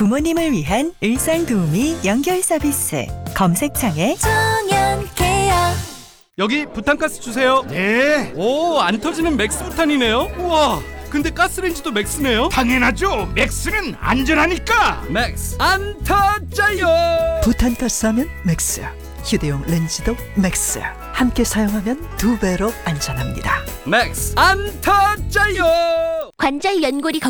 부모님을 위한 일상도우미 연결 서비스. 검색창에 청년케어. 여기 부탄가스 주세요. 네, 오, 안 터지는 맥스 부탄이네요. 우와, 근데 가스레인지도 맥스네요. 당연하죠. 맥스는 안전하니까. 맥스 안 터져요. 부탄가스 하면 맥스, 휴대용 렌즈도 맥스. 함께 사용하면 2배로 안전합니다. 맥스 안 터져요. 관절 연골이